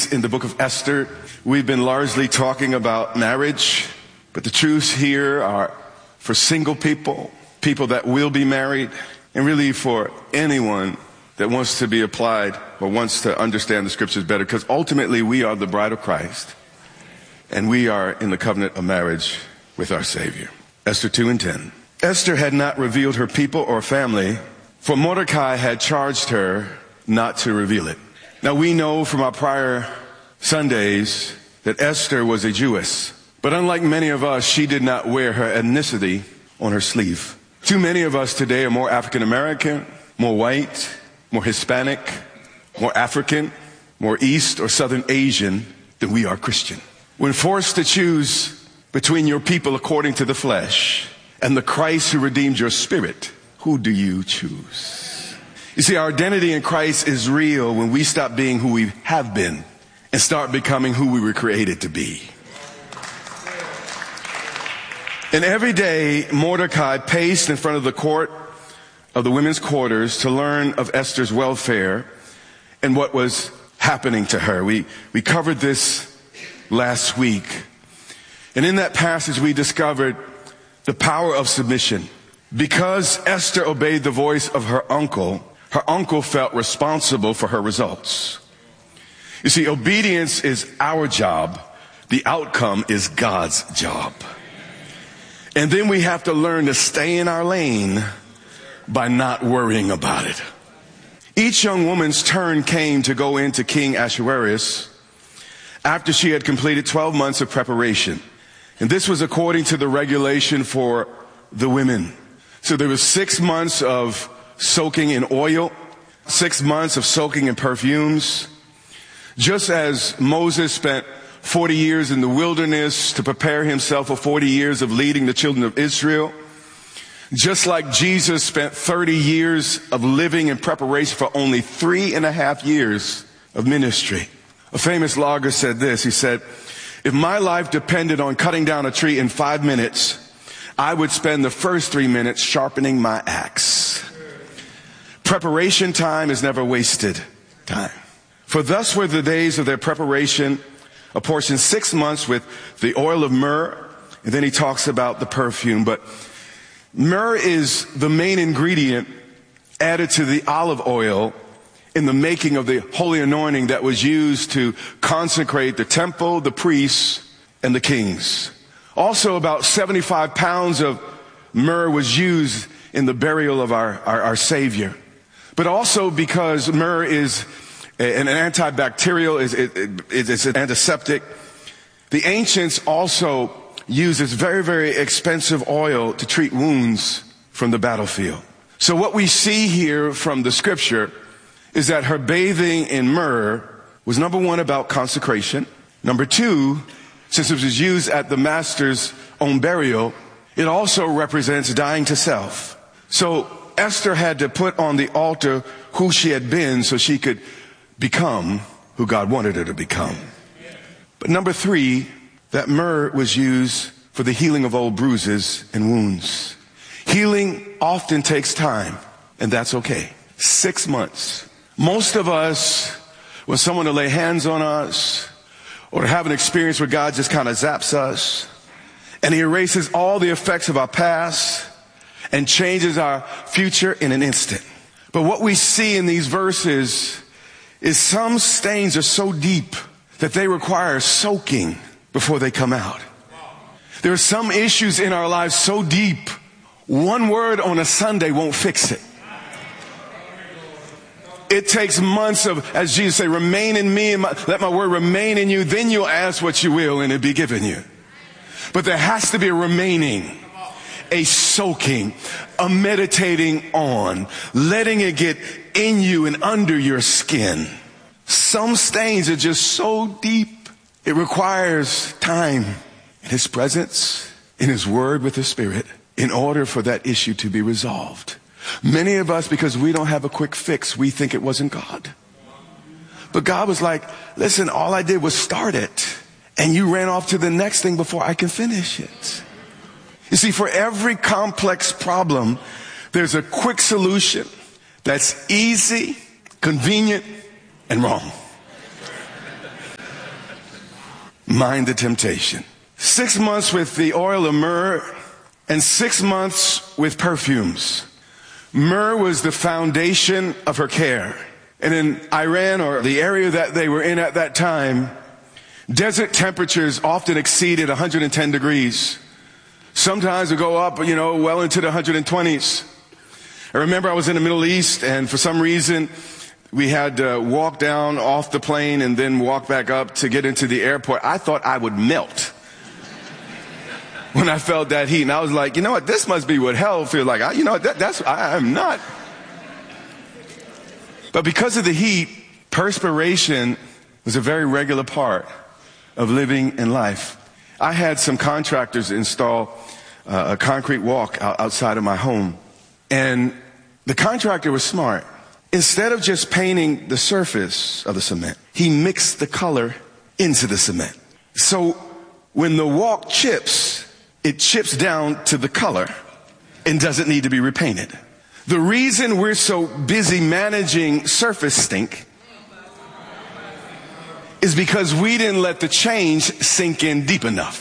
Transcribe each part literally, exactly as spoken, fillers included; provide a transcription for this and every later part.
series in the book of Esther. We've been largely talking about marriage, but the truths here are for single people, people that will be married, and really for anyone that wants to be applied or wants to understand the scriptures better, because ultimately we are the bride of Christ, and we are in the covenant of marriage with our Savior. Esther two and ten. Esther had not revealed her people or family, for Mordecai had charged her not to reveal it. Now we know from our prior Sundays that Esther was a Jewess, but unlike many of us, she did not wear her ethnicity on her sleeve. Too many of us today are more African American, more white, more Hispanic, more African, more East or Southern Asian than we are Christian. When forced to choose between your people according to the flesh and the Christ who redeemed your spirit, who do you choose? You see, our identity in Christ is real when we stop being who we have been and start becoming who we were created to be. And every day, Mordecai paced in front of the court of the women's quarters to learn of Esther's welfare and what was happening to her. We, we covered this last week. And in that passage, we discovered the power of submission. Because Esther obeyed the voice of her uncle, her uncle felt responsible for her results. You see, obedience is our job. The outcome is God's job. And then we have to learn to stay in our lane by not worrying about it. Each young woman's turn came to go into King Ahasuerus after she had completed twelve months of preparation. And this was according to the regulation for the women. So there was six months of soaking in oil, six months of soaking in perfumes. Just as Moses spent forty years in the wilderness to prepare himself for forty years of leading the children of Israel, just like Jesus spent thirty years of living in preparation for only three and a half years of ministry. A famous logger said this. He said, if my life depended on cutting down a tree in five minutes, I would spend the first three minutes sharpening my axe. Preparation time is never wasted time. For thus were the days of their preparation, apportioned six months with the oil of myrrh. And then he talks about the perfume. But myrrh is the main ingredient added to the olive oil in the making of the holy anointing that was used to consecrate the temple, the priests, and the kings. Also, about seventy-five pounds of myrrh was used in the burial of our, our, our Savior. But also because myrrh is an antibacterial, it's an antiseptic, the ancients also used this very, very expensive oil to treat wounds from the battlefield. So what we see here from the scripture is that her bathing in myrrh was, number one, about consecration. Number two, since it was used at the master's own burial, it also represents dying to self. So Esther had to put on the altar who she had been so she could become who God wanted her to become. But number three, that myrrh was used for the healing of old bruises and wounds. Healing often takes time, and that's okay. Six months. Most of us, when someone to lay hands on us or to have an experience where God just kind of zaps us and he erases all the effects of our past and changes our future in an instant. But what we see in these verses is some stains are so deep that they require soaking before they come out. There are some issues in our lives so deep, one word on a Sunday won't fix it. It takes months of, as Jesus said, remain in me and my, let my word remain in you. Then you'll ask what you will and it'll be given you. But there has to be a remaining, a soaking, a meditating on, letting it get in you and under your skin. Some stains are just so deep. It requires time in his presence, in his word with his spirit, in order for that issue to be resolved. Many of us, because we don't have a quick fix, we think it wasn't God. But God was like, listen, all I did was start it. And you ran off to the next thing before I can finish it. You see, for every complex problem, there's a quick solution that's easy, convenient, and wrong. mind the temptation. Six months with the oil of myrrh and six months with perfumes. Myrrh was the foundation of her care. And in Iran, or the area that they were in at that time, desert temperatures often exceeded one hundred ten degrees. Sometimes it would go up, you know, well into the one hundred twenties. I remember I was in the Middle East, and for some reason, we had to walk down off the plane and then walk back up to get into the airport. I thought I would melt when I felt that heat. And I was like, you know what, this must be what hell feels like. I, you know, that, that's, I, I'm not. But because of the heat, perspiration was a very regular part of living in life. I had some contractors install uh, a concrete walk out, outside of my home. And the contractor was smart. Instead of just painting the surface of the cement, he mixed the color into the cement. So when the walk chips, it chips down to the color and doesn't need to be repainted. The reason we're so busy managing surface stink is because we didn't let the change sink in deep enough.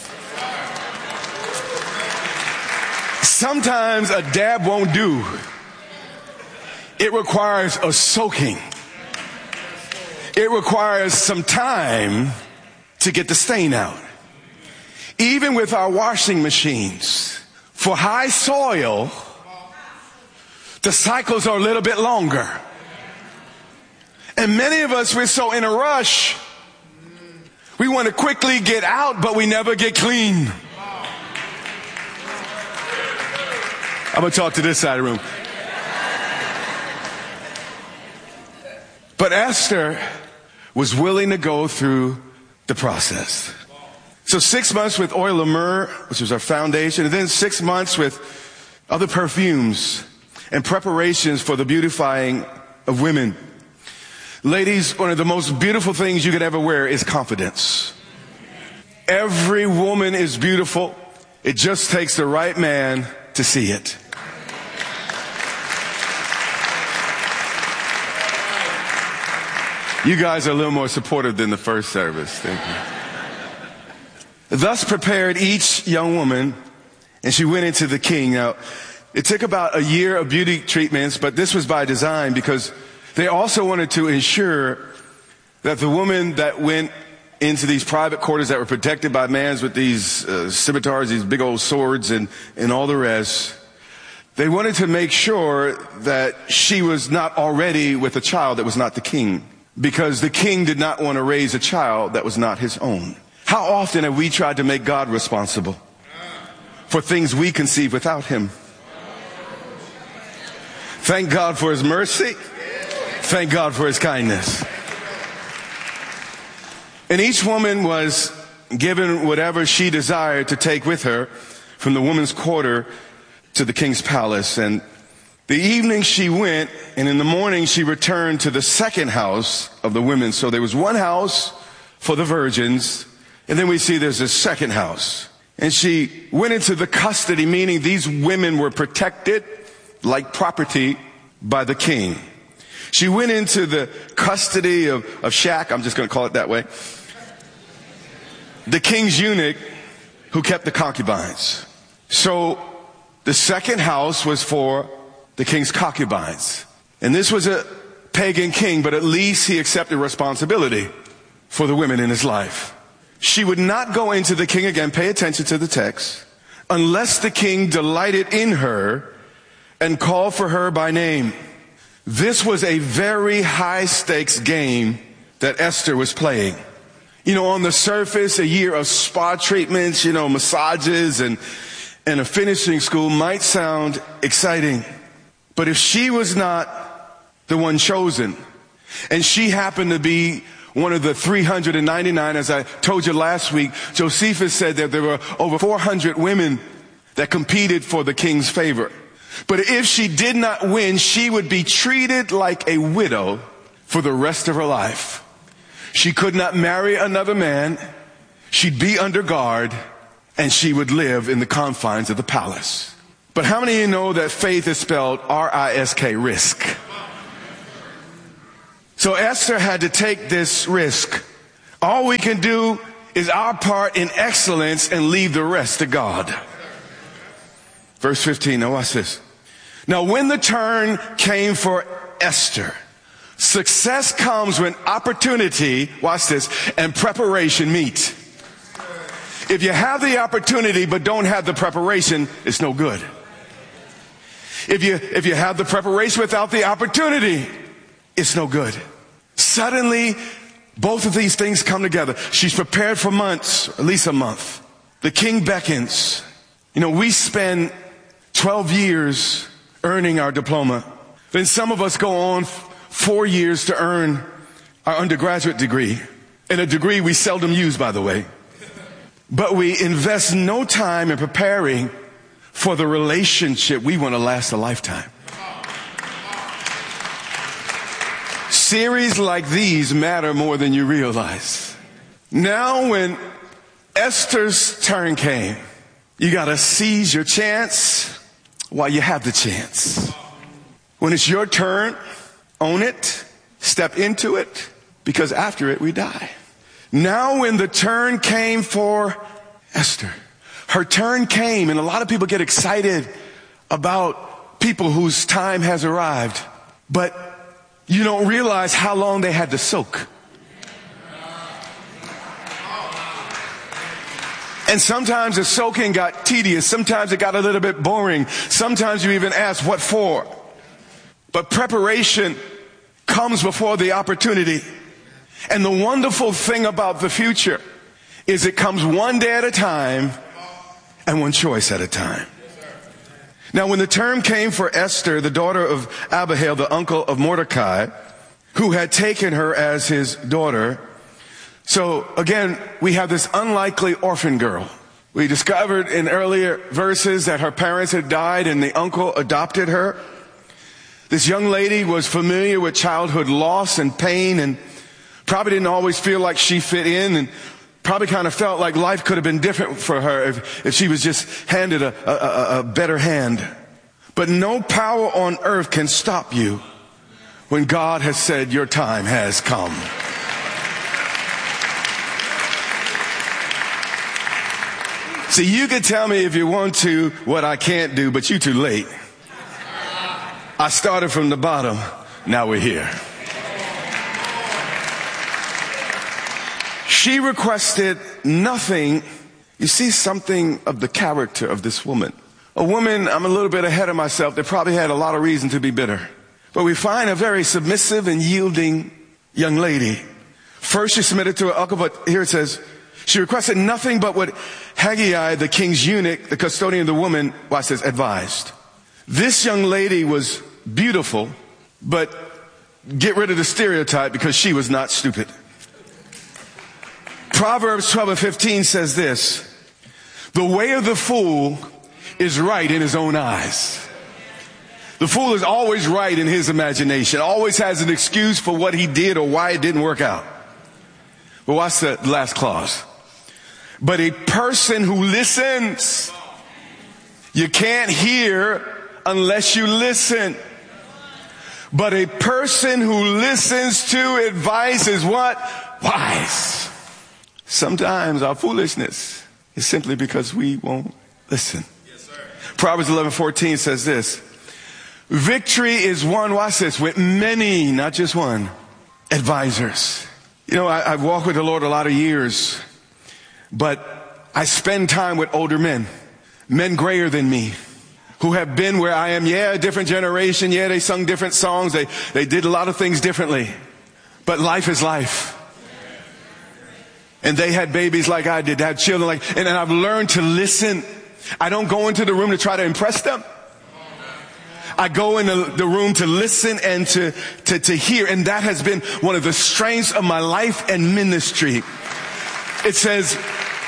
Sometimes a dab won't do. It requires a soaking. It requires some time to get the stain out. Even with our washing machines, for high soil, the cycles are a little bit longer. And many of us, we're so in a rush. We want to quickly get out, but we never get clean. I'm going to talk to this side of the room. But Esther was willing to go through the process. So six months with oil of myrrh, which was our foundation, and then six months with other perfumes and preparations for the beautifying of women. Ladies, one of the most beautiful things you could ever wear is confidence. Every woman is beautiful. It just takes the right man to see it. You guys are a little more supportive than the first service. Thank you. Thus prepared each young woman, and she went into the king. Now, it took about a year of beauty treatments, but this was by design because they also wanted to ensure that the woman that went into these private quarters that were protected by mans with these uh, scimitars, these big old swords and, and all the rest, they wanted to make sure that she was not already with a child that was not the king, because the king did not want to raise a child that was not his own. How often have we tried to make God responsible for things we conceive without him? Thank God for his mercy. Thank God for his kindness. And each woman was given whatever she desired to take with her from the woman's quarter to the king's palace. And the evening she went, and in the morning she returned to the second house of the women. So there was one house for the virgins, and then we see there's a second house. And she went into the custody, meaning these women were protected like property by the king. She went into the custody of, of Shaq, I'm just going to call it that way, the king's eunuch who kept the concubines. So the second house was for the king's concubines. And this was a pagan king, but at least he accepted responsibility for the women in his life. She would not go into the king again, pay attention to the text, unless the king delighted in her and called for her by name. This was a very high stakes game that Esther was playing. You know, on the surface, a year of spa treatments, you know, massages and, and a finishing school might sound exciting. But if she was not the one chosen, and she happened to be one of the three hundred ninety-nine, as I told you last week, Josephus said that there were over four hundred women that competed for the king's favor. But if she did not win, she would be treated like a widow for the rest of her life. She could not marry another man. She'd be under guard, and she would live in the confines of the palace. But how many of you know that faith is spelled R I S K, risk? So Esther had to take this risk. All we can do is our part in excellence and leave the rest to God. Verse fifteen, now watch this. Now when the turn came for Esther, success comes when opportunity, watch this, and preparation meet. If you have the opportunity but don't have the preparation, it's no good. If you, if you have the preparation without the opportunity, it's no good. Suddenly, both of these things come together. She's prepared for months, at least a month. The king beckons. You know, we spend twelve years earning our diploma. Then some of us go on four years to earn our undergraduate degree. And a degree we seldom use, by the way. But we invest no time in preparing for the relationship we want to last a lifetime. Series like these matter more than you realize. Now when Esther's turn came, you got to seize your chance while you have the chance. When it's your turn, own it, step into it, because after it we die. Now when the turn came for Esther, her turn came, and a lot of people get excited about people whose time has arrived, but you don't realize how long they had to soak. And sometimes the soaking got tedious. Sometimes it got a little bit boring. Sometimes you even ask, what for? But preparation comes before the opportunity. And the wonderful thing about the future is it comes one day at a time and one choice at a time. Now, when the term came for Esther, the daughter of Abihail, the uncle of Mordecai, who had taken her as his daughter. So again, we have this unlikely orphan girl. We discovered in earlier verses that her parents had died and the uncle adopted her. This young lady was familiar with childhood loss and pain and probably didn't always feel like she fit in, and probably kind of felt like life could have been different for her if, if she was just handed a, a, a better hand. But no power on earth can stop you when God has said your time has come. See, you can tell me if you want to what I can't do, but you're too late. I started from the bottom. Now we're here. She requested nothing. You see something of the character of this woman. A woman, I'm a little bit ahead of myself, that probably had a lot of reason to be bitter. But we find a very submissive and yielding young lady. First she submitted to her uncle, but here it says, she requested nothing but what Haggai, the king's eunuch, the custodian of the woman, watch this, advised. This young lady was beautiful, but get rid of the stereotype because she was not stupid. Proverbs twelve and fifteen says this, the way of the fool is right in his own eyes. The fool is always right in his imagination, always has an excuse for what he did or why it didn't work out. But watch the last clause. But a person who listens, you can't hear unless you listen. But a person who listens to advice is what? Wise. Sometimes our foolishness is simply because we won't listen. Yes, sir. Proverbs eleven fourteen says this. Victory is won, watch this, with many, not just one, advisors. You know, I, I've walked with the Lord a lot of years, but I spend time with older men, men grayer than me, who have been where I am. Yeah, a different generation. Yeah, they sung different songs. They, they did a lot of things differently. But life is life. And they had babies like I did, had children like, and, and I've learned to listen. I don't go into the room to try to impress them. I go in the, the room to listen and to, to, to hear. And that has been one of the strengths of my life and ministry. It says,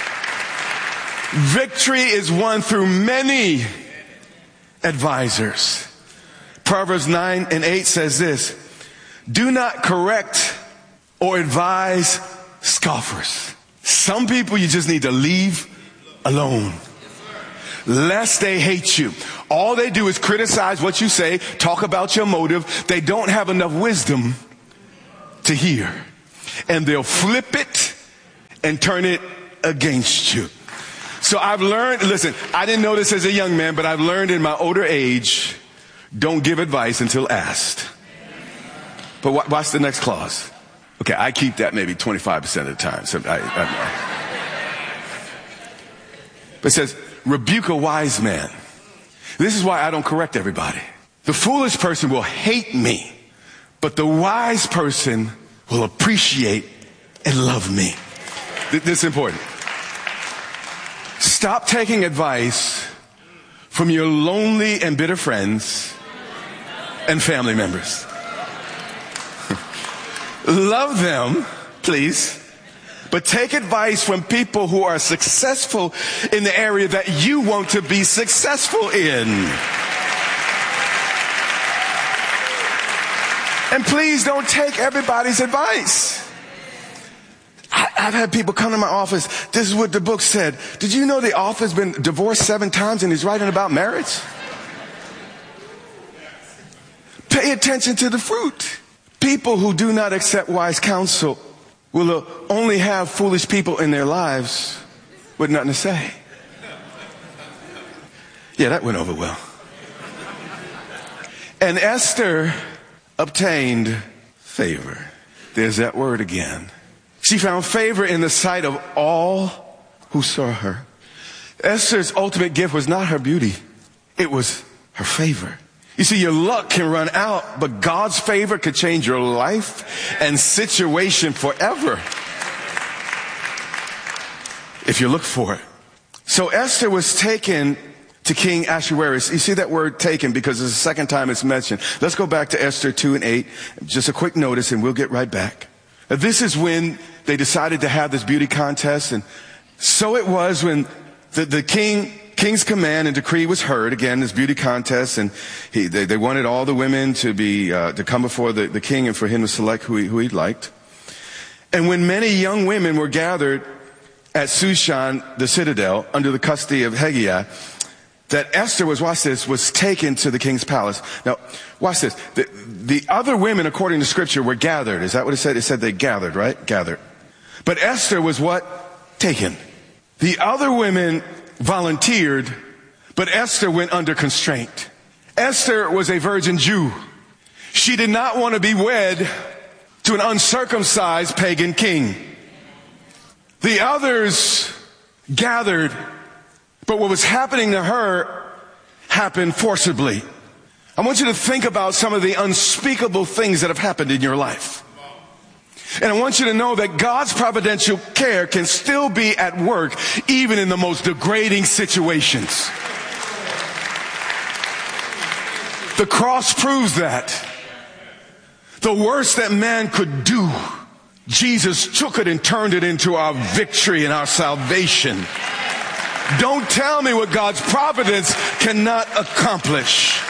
victory is won through many advisors. Proverbs nine and eight says this, do not correct or advise scoffers. Some people you just need to leave alone, lest they hate you. All they do is criticize what you say, talk about your motive. They don't have enough wisdom to hear. And they'll flip it and turn it against you. So I've learned, listen, I didn't know this as a young man, but I've learned in my older age, don't give advice until asked. But watch the next clause. Okay, I keep that maybe twenty-five percent of the time. So I, I, but it says, rebuke a wise man. This is why I don't correct everybody. The foolish person will hate me, but the wise person will appreciate and love me. This is important. Stop taking advice from your lonely and bitter friends and family members. Love them, please, but take advice from people who are successful in the area that you want to be successful in. And please don't take everybody's advice. I, I've had people come to my office. This is what the book said. Did you know the author's been divorced seven times and he's writing about marriage? Pay attention to the fruit. People who do not accept wise counsel will only have foolish people in their lives with nothing to say. Yeah, that went over well. And Esther obtained favor. There's that word again. She found favor in the sight of all who saw her. Esther's ultimate gift was not her beauty. It was her favor. You see, your luck can run out, but God's favor could change your life and situation forever if you look for it. So Esther was taken to King Ahasuerus. You see that word taken because it's the second time it's mentioned. Let's go back to Esther two and eight. Just a quick notice and we'll get right back. This is when they decided to have this beauty contest. And so it was when the, the king, king's command and decree was heard. Again, this beauty contest. And he, they, they wanted all the women to be, uh, to come before the, the king and for him to select who he, who he liked. And when many young women were gathered at Shushan, the citadel, under the custody of Hegai, that Esther was, watch this, was taken to the king's palace. Now, watch this. The, the other women, according to scripture, were gathered. Is that what it said? It said they gathered, right? Gathered. But Esther was what? Taken. The other women volunteered, but Esther went under constraint. Esther was a virgin Jew. She did not want to be wed to an uncircumcised pagan king. The others gathered, but what was happening to her happened forcibly. I want you to think about some of the unspeakable things that have happened in your life. And I want you to know that God's providential care can still be at work even in the most degrading situations. The cross proves that. The worst that man could do, Jesus took it and turned it into our victory and our salvation. Don't tell me what God's providence cannot accomplish.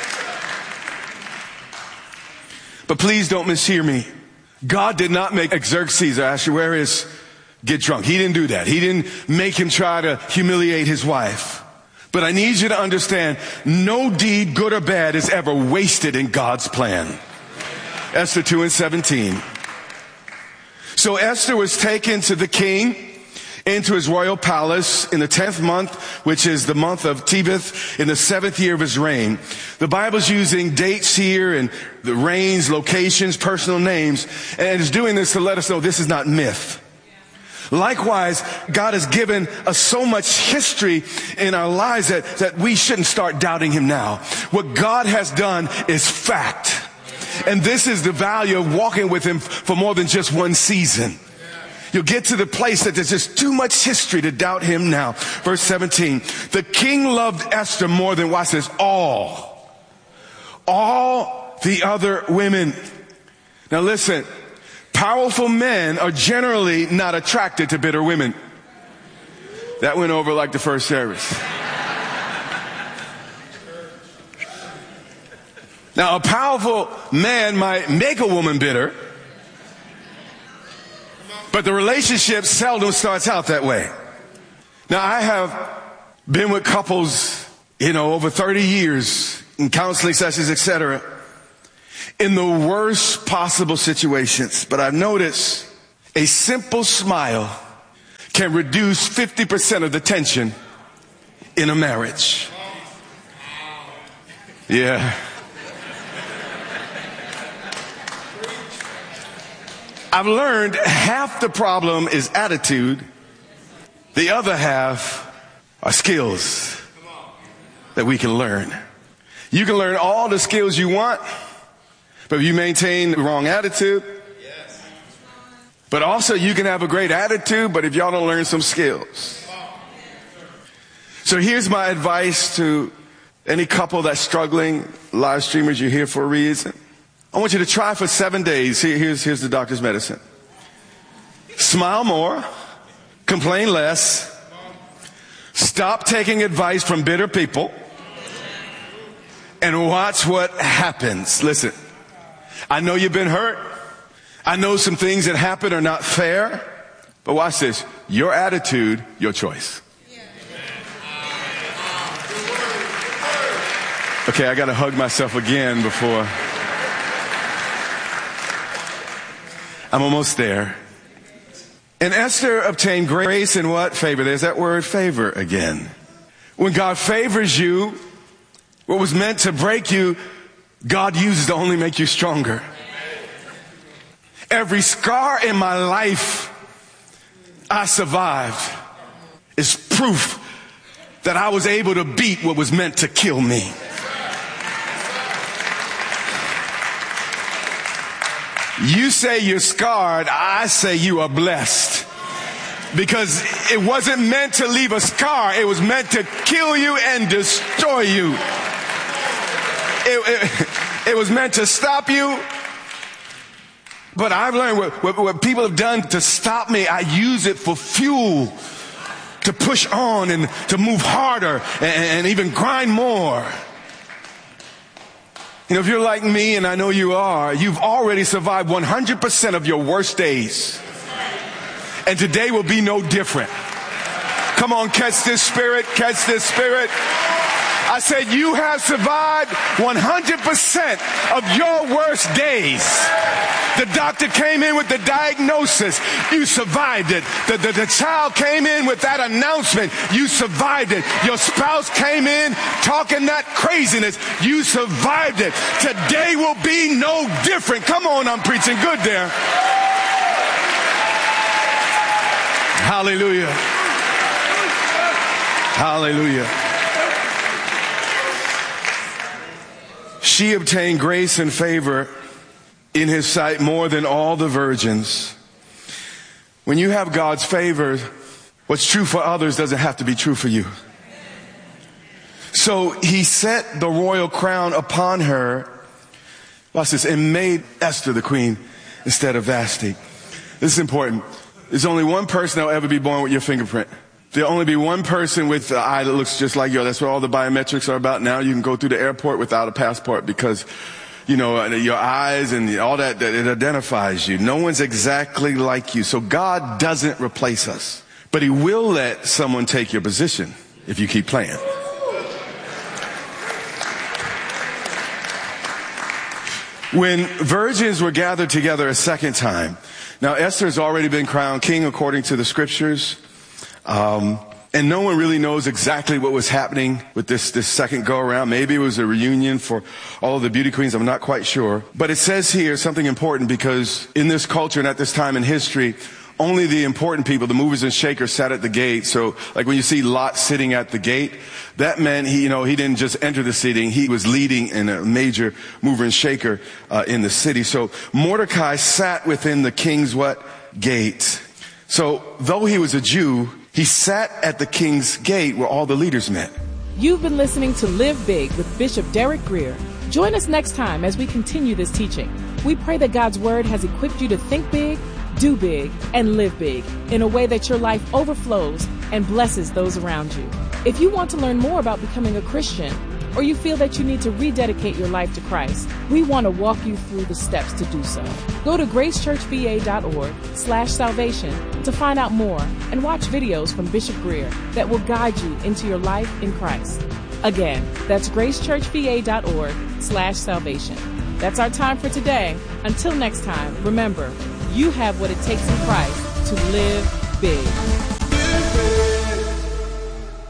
But please don't mishear me. God did not make Xerxes or Ahasuerus get drunk. He didn't do that. He didn't make him try to humiliate his wife. But I need you to understand, no deed, good or bad, is ever wasted in God's plan. Esther two and seventeen. So Esther was taken to the king into his royal palace in the tenth month, which is the month of Tebeth, in the seventh year of his reign. The Bible's using dates here and the reigns, locations, personal names, and it's doing this to let us know this is not myth. Likewise, God has given us so much history in our lives that, that we shouldn't start doubting him now. What God has done is fact. And this is the value of walking with him for more than just one season. You'll get to the place that there's just too much history to doubt him now. Verse seventeen. The king loved Esther more than, watch this, all. All the other women. Now listen, powerful men are generally not attracted to bitter women. That went over like the first service. Now, a powerful man might make a woman bitter, but the relationship seldom starts out that way. Now, I have been with couples, you know, over thirty years in counseling sessions, et cetera, in the worst possible situations. But I've noticed a simple smile can reduce fifty percent of the tension in a marriage. Yeah. I've learned half the problem is attitude. The other half are skills that we can learn. You can learn all the skills you want, but if you maintain the wrong attitude, but also you can have a great attitude, but if y'all don't learn some skills. So here's my advice to any couple that's struggling. Live streamers, you're here for a reason. I want you to try for seven days. Here, here's, here's the doctor's medicine. Smile more. Complain less. Stop taking advice from bitter people. And watch what happens. Listen, I know you've been hurt. I know some things that happen are not fair. But watch this. Your attitude, your choice. Okay, I got to hug myself again before. I'm almost there. And Esther obtained grace and what? Favor. There's that word favor again. When God favors you, what was meant to break you, God uses to only make you stronger. Every scar in my life I survived is proof that I was able to beat what was meant to kill me. You say you're scarred, I say you are blessed. Because it wasn't meant to leave a scar, it was meant to kill you and destroy you. It, it, it was meant to stop you. But I've learned what, what, what people have done to stop me, I use it for fuel to push on and to move harder and, and even grind more. You know, if you're like me, and I know you are, you've already survived one hundred percent of your worst days. And today will be no different. Come on, catch this spirit, catch this spirit. I said you have survived one hundred percent of your worst days. The doctor came in with the diagnosis. You survived it. The, the, the child came in with that announcement. You survived it. Your spouse came in talking that craziness. You survived it. Today will be no different. Come on, I'm preaching good there. Hallelujah. Hallelujah. She obtained grace and favor in his sight more than all the virgins. When you have God's favor, what's true for others doesn't have to be true for you. So he set the royal crown upon her, watch this, and made Esther the queen instead of Vashti. This is important. There's only one person that will ever be born with your fingerprint. There'll only be one person with an eye that looks just like yours. That's what all the biometrics are about now. You can go through the airport without a passport because, you know, your eyes and all that, that it identifies you. No one's exactly like you. So God doesn't replace us. But he will let someone take your position if you keep playing. When virgins were gathered together a second time, now Esther has already been crowned king according to the scriptures. Um, and no one really knows exactly what was happening with this, this second go around. Maybe it was a reunion for all of the beauty queens. I'm not quite sure. But it says here something important because in this culture and at this time in history, only the important people, the movers and shakers, sat at the gate. So like when you see Lot sitting at the gate, that meant he, you know, he didn't just enter the city. He was leading in a major mover and shaker uh, in the city. So Mordecai sat within the king's what? Gate. So though he was a Jew, he sat at the king's gate where all the leaders met. You've been listening to Live Big with Bishop Derek Grier. Join us next time as we continue this teaching. We pray that God's word has equipped you to think big, do big, and live big in a way that your life overflows and blesses those around you. If you want to learn more about becoming a Christian, or you feel that you need to rededicate your life to Christ, we want to walk you through the steps to do so. Go to gracechurchva.org slash salvation to find out more and watch videos from Bishop Grier that will guide you into your life in Christ. Again, that's gracechurchva.org slash salvation. That's our time for today. Until next time, remember, you have what it takes in Christ to live big.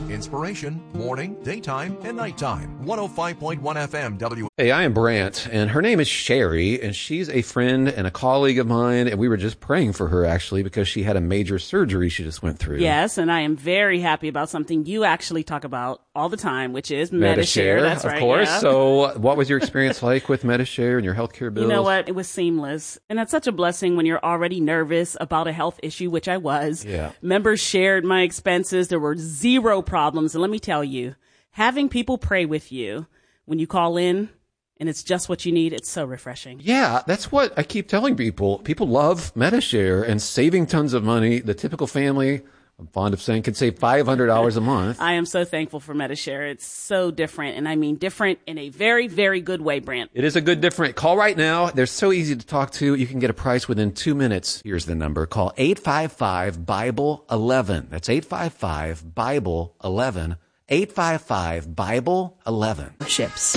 Inspiration, morning, daytime, and nighttime. one oh five point one F M W. Hey, I am Brant, and her name is Sherry, and she's a friend and a colleague of mine, and we were just praying for her, actually, because she had a major surgery she just went through. Yes, and I am very happy about something you actually talk about all the time, which is Medi-Share. That's of right, course. yeah. So what was your experience like with Medi-Share and your healthcare bills? You know what? It was seamless. And that's such a blessing when you're already nervous about a health issue, which I was. Yeah. Members shared my expenses. There were zero problems. And let me tell you, having people pray with you when you call in and it's just what you need, it's so refreshing. Yeah, that's what I keep telling people. People love Medi-Share and saving tons of money. The typical family, I'm fond of saying, can save five hundred dollars a month. I am so thankful for Medi-Share. It's so different, and I mean different in a very, very good way, Brant. It is a good different. Call right now. They're so easy to talk to. You can get a price within two minutes. Here's the number. Call eight five five, Bible eleven. That's eight five five, Bible eleven. eight five five, Bible eleven. Ships.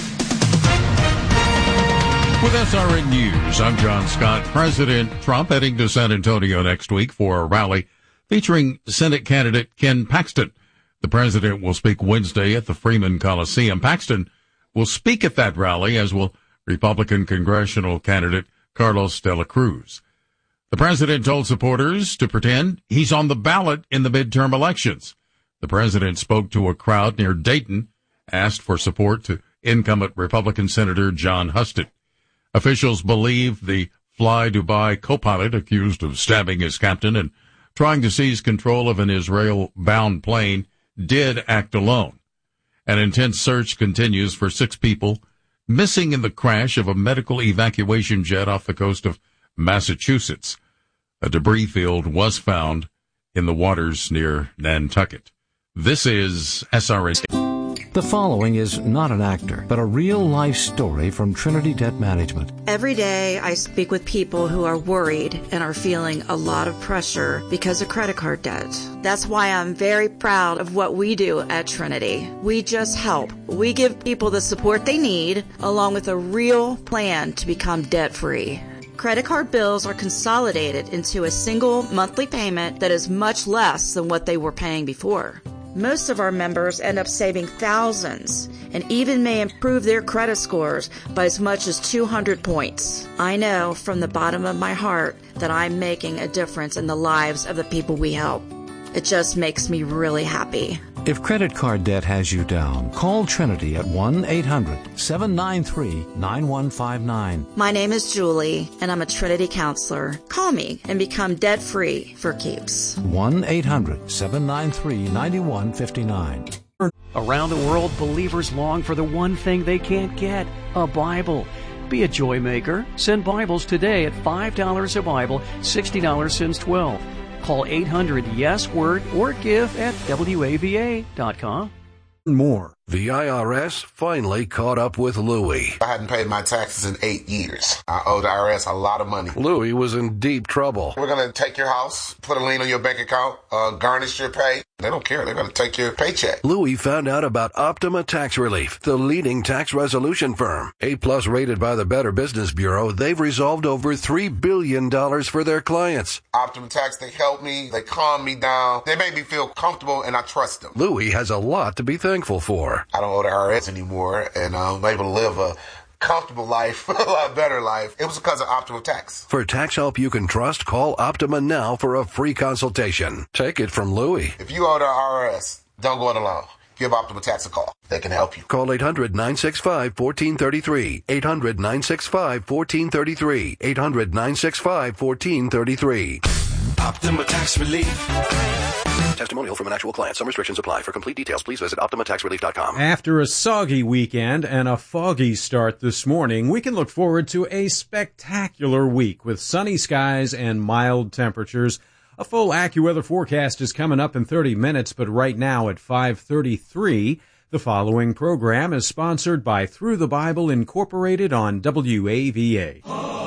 With S R N News, I'm John Scott. President Trump heading to San Antonio next week for a rally featuring Senate candidate Ken Paxton. The president will speak Wednesday at the Freeman Coliseum. Paxton will speak at that rally, as will Republican congressional candidate Carlos de la Cruz. The president told supporters to pretend he's on the ballot in the midterm elections. The president spoke to a crowd near Dayton, asked for support to incumbent Republican Senator John Husted. Officials believe the Fly Dubai co-pilot, accused of stabbing his captain and trying to seize control of an Israel-bound plane, did act alone. An intense search continues for six people missing in the crash of a medical evacuation jet off the coast of Massachusetts. A debris field was found in the waters near Nantucket. This is S R N. The following is not an actor, but a real-life story from Trinity Debt Management. Every day I speak with people who are worried and are feeling a lot of pressure because of credit card debt. That's why I'm very proud of what we do at Trinity. We just help. We give people the support they need, along with a real plan to become debt-free. Credit card bills are consolidated into a single monthly payment that is much less than what they were paying before. Most of our members end up saving thousands and even may improve their credit scores by as much as two hundred points. I know from the bottom of my heart that I'm making a difference in the lives of the people we help. It just makes me really happy. If credit card debt has you down, call Trinity at one eight hundred, seven nine three, nine one five nine. My name is Julie, and I'm a Trinity counselor. Call me and become debt-free for keeps. one eight hundred, seven nine three, nine one five nine. Around the world, believers long for the one thing they can't get, a Bible. Be a joy maker. Send Bibles today at five dollars a Bible, sixty dollars since twelve. Call eight hundred yes word or give at W A V A dot com. More. The I R S finally caught up with Louie. I hadn't paid my taxes in eight years. I owed the I R S a lot of money. Louie was in deep trouble. We're going to take your house, put a lien on your bank account, uh, garnish your pay. They don't care. They're going to take your paycheck. Louie found out about Optima Tax Relief, the leading tax resolution firm. A-plus rated by the Better Business Bureau, they've resolved over three billion dollars for their clients. Optima Tax, they help me. They calm me down. They make me feel comfortable, and I trust them. Louie has a lot to be thankful for. I don't owe the I R S anymore, and I'm able to live a comfortable life, a lot better life. It was because of Optima Tax. For tax help you can trust, call Optima now for a free consultation. Take it from Louie. If you owe the I R S, don't go it alone. Give Optima Tax a call. They can help you. Call eight hundred, nine six five, one four three three. eight hundred, nine six five, one four three three. eight hundred, nine six five, one four three three. Optima Tax Relief. Testimonial from an actual client. Some restrictions apply. For complete details, please visit Optima Tax Relief dot com. After a soggy weekend and a foggy start this morning, we can look forward to a spectacular week with sunny skies and mild temperatures. A full AccuWeather forecast is coming up in thirty minutes, but right now at five thirty-three, the following program is sponsored by Through the Bible Incorporated on W A V A.